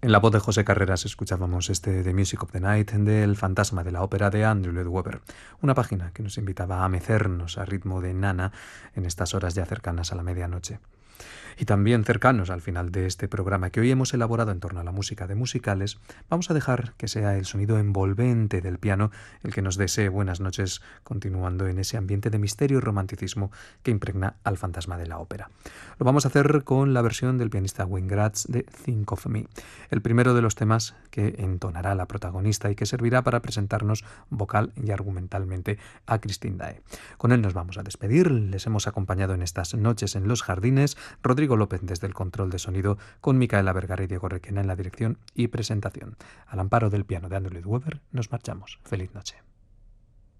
En la voz de José Carreras escuchábamos este The Music of the Night del Fantasma de la Ópera de Andrew Lloyd Webber, una página que nos invitaba a mecernos a ritmo de nana en estas horas ya cercanas a la medianoche. Y también cercanos al final de este programa que hoy hemos elaborado en torno a la música de musicales, vamos a dejar que sea el sonido envolvente del piano el que nos desee buenas noches, continuando en ese ambiente de misterio y romanticismo que impregna al fantasma de la ópera. Lo vamos a hacer con la versión del pianista Wayne Gratz de Think of Me, el primero de los temas que entonará la protagonista y que servirá para presentarnos vocal y argumentalmente a Christine Dae. Con él nos vamos a despedir. Les hemos acompañado en estas noches en los jardines Rodrigo López desde el control de sonido, con Micaela Vergara y Diego Requena en la dirección y presentación. Al amparo del piano de Andrew Lloyd Webber nos marchamos. Feliz noche.